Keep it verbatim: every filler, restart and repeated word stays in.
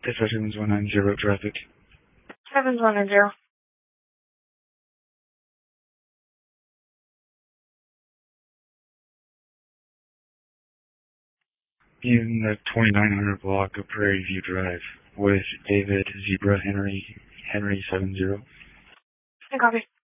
This is Evans one nine zero traffic. Evans one nine zero. In the twenty-nine hundred block of Prairie View Drive with David Zebra Henry Henry seven zero. I copy.